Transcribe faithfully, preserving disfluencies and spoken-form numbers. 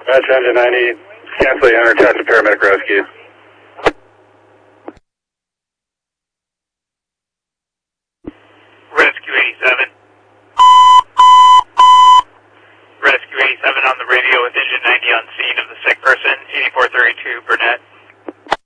Roger, engine ninety, cancel the enter, paramedic rescue. Rescue eighty-seven. Rescue eighty-seven on the radio with engine ninety on scene of the sick person, eighty-four thirty-two Burnett.